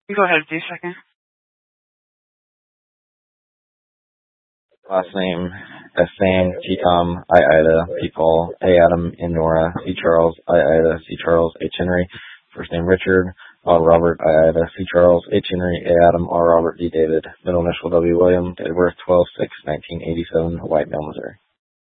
Go ahead, D second. Last name, S. Zane, T. Tom, I. Ida, P. Paul, A. Adam, N. Nora, C. Charles, I. Ida, C. Charles, H. Henry. First name Richard, R. Robert, I. Ida, C. Charles, H. Henry, A. Adam, R. Robert, D. David. Middle initial W. William. Date of birth 12/6/1987, White, Missouri.